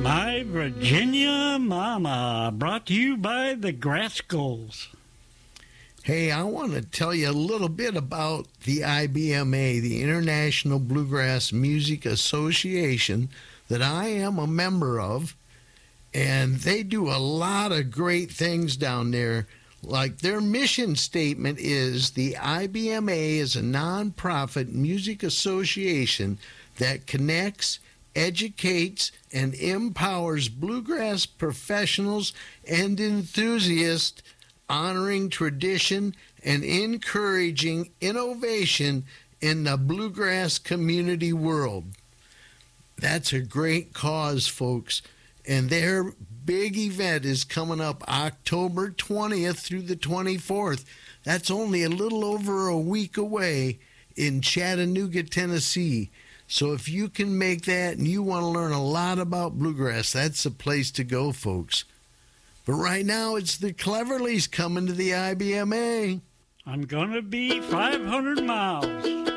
My Virginia Mama, brought to you by the Grascals. Hey, I want to tell you a little bit about the IBMA, the International Bluegrass Music Association, that I am a member of. And they do a lot of great things down there. Like their mission statement is the IBMA is a nonprofit music association that connects, educates, and empowers bluegrass professionals and enthusiasts, honoring tradition and encouraging innovation in the bluegrass community world. That's a great cause, folks. And their big event is coming up October 20th through the 24th. That's only a little over a week away in Chattanooga, Tennessee. So if you can make that and you want to learn a lot about bluegrass, that's the place to go, folks. But right now, it's the Cleverleys coming to the IBMA. I'm gonna be 500 miles.